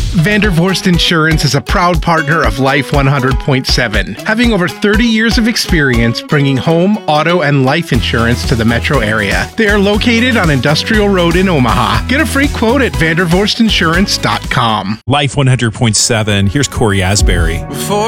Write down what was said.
Vandervorst Insurance is a proud partner of Life 100.7, having over 30 years of experience bringing home, auto, and life insurance to the metro area. They are located on Industrial Road in Omaha. Get a free quote at vandervorstinsurance.com. Life 100.7. Here's Corey Asbury. Before